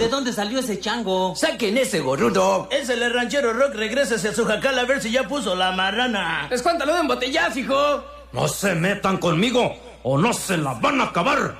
¿de dónde salió ese chango? ¡Saquen ese gorrudo! Es el ranchero Rock, regresa hacia su jacal a ver si ya puso la marrana. ¡Escuántalo de embotellazo, hijo! No se metan conmigo o no se la van a acabar.